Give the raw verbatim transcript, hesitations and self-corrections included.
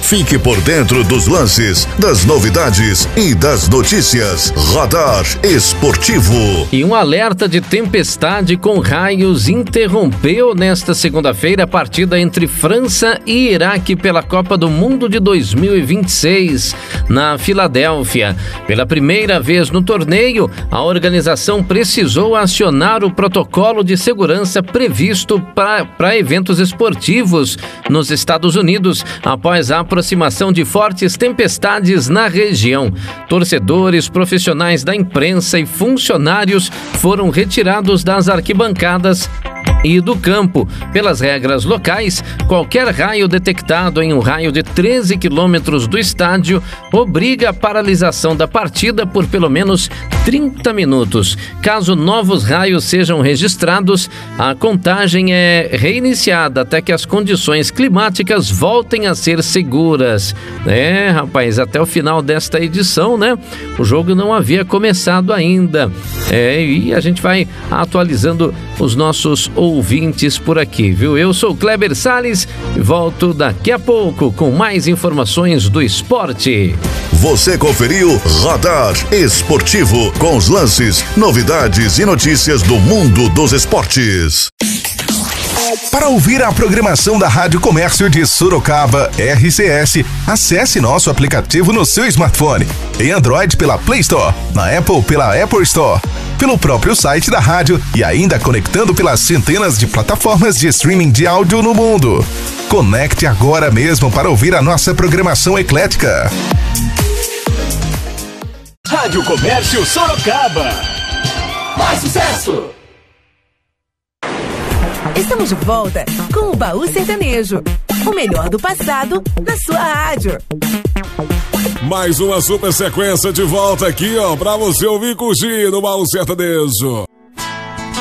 Fique por dentro dos lances, das novidades e das notícias. Radar Esportivo. E um alerta de tempestade com raios interrompeu nesta segunda-feira a partida entre França e Iraque pela Copa do Mundo de dois mil e vinte e seis, na Filadélfia. Pela primeira vez no torneio, a organização precisou acionar o protocolo de segurança previsto para eventos esportivos nos Estados Unidos, após a aproximação de fortes tempestades na região. Torcedores, profissionais da imprensa e funcionários foram retirados das arquibancadas e do campo. Pelas regras locais, qualquer raio detectado em um raio de treze quilômetros do estádio obriga a paralisação da partida por pelo menos trinta minutos. Caso novos raios sejam registrados, a contagem é reiniciada até que as condições climáticas voltem a ser seguras. É, rapaz, até o final desta edição, né? O jogo não havia começado ainda. É, e a gente vai atualizando os nossos ouvintes por aqui, viu? Eu sou Kleber Salles e volto daqui a pouco com mais informações do esporte. Você conferiu Radar Esportivo, com os lances, novidades e notícias do mundo dos esportes. Para ouvir a programação da Rádio Comércio de Sorocaba, R C S, acesse nosso aplicativo no seu smartphone. Em Android pela Play Store, na Apple pela Apple Store, pelo próprio site da rádio e ainda conectando pelas centenas de plataformas de streaming de áudio no mundo. Conecte agora mesmo para ouvir a nossa programação eclética. Rádio Comércio Sorocaba. Mais sucesso! Estamos de volta com o Baú Sertanejo, o melhor do passado na sua rádio. Mais uma super sequência de volta aqui, ó, pra você ouvir e curtir no Baú Sertanejo.